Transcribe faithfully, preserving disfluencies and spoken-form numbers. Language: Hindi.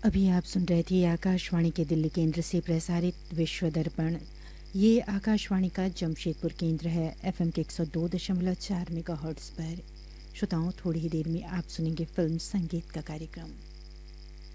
अभी आप सुन रहे थे आकाशवाणी के दिल्ली केंद्र से प्रसारित विश्व दर्पण। ये आकाशवाणी का जमशेदपुर केंद्र है, एफएम के एक सौ दो दशमलव चार मेगाहर्ट्ज़ पर। श्रोताओं, थोड़ी ही देर में आप सुनेंगे फिल्म संगीत का कार्यक्रम।